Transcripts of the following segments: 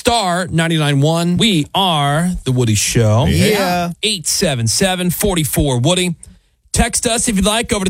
Star 99.1. We are The Woody Show. Yeah. 877-44-WOODY. Text us if you'd like over to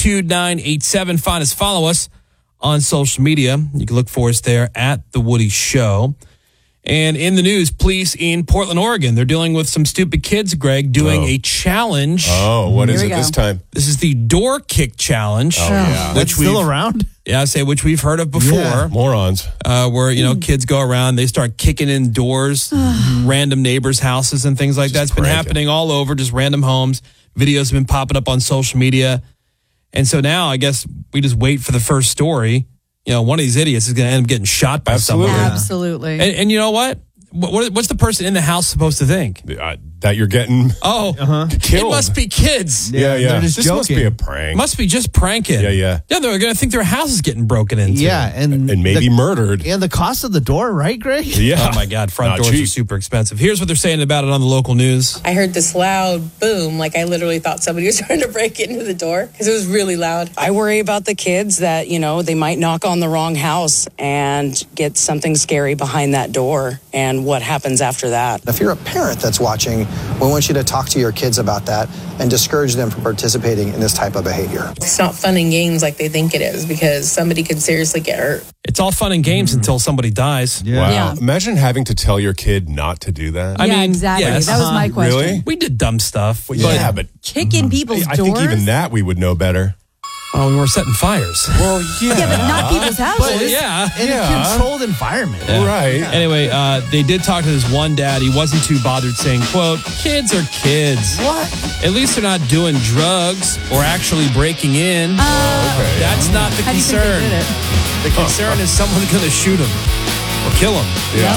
22987. Find us, follow us on social media. You can look for us there at The Woody Show. And in the news, police in Portland, Oregon, they're dealing with some stupid kids, Greg, doing a challenge. Oh, what is it this time? This is the door kick challenge. Oh, yeah. That's still around? Yeah, I say which we've heard of before. Yeah. Morons. Where, kids go around, they start kicking in doors, random neighbors' houses and things like that. It's been happening all over, just random homes. Videos have been popping up on social media. And so now I guess we just wait for the first story. One of these idiots is going to end up getting shot by someone. Absolutely. And you know what? What's the person in the house supposed to think? That you're getting killed. It must be kids. Yeah. They're just This joking. must be a prank. Must be just pranking. Yeah. Yeah, they're going to think their house is getting broken into. Yeah, and maybe murdered. And the cost of the door, right, Greg? Yeah. Oh, my God. Front Not doors cheap. are super expensive. Here's what they're saying about it on the local news. I heard this loud boom, like I literally thought somebody was trying to break into the door because it was really loud. I worry about the kids that, they might knock on the wrong house and get something scary behind that door and what happens after that. If you're a parent that's watching, we want you to talk to your kids about that and discourage them from participating in this type of behavior. It's not fun and games like they think it is because somebody could seriously get hurt. It's all fun and games until somebody dies. Wow. Yeah. Imagine having to tell your kid not to do that. I mean, exactly. yes. That was my question. Really? We did dumb stuff. Well, yeah, but Kicking people's I doors? think even that we would know better. We were setting fires. Well, yeah. Yeah, but not people's houses. Yeah. In a controlled environment. Right. Anyway, they did talk to this one dad. He wasn't too bothered saying, quote, kids are kids. What? At least they're not doing drugs or actually breaking in. That's not the How do you think concern. they did it? The concern is someone's going to shoot him or kill him. Yeah.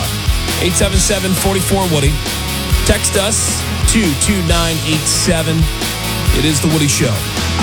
877-44-WOODY. Text us 22987. It is The Woody Show.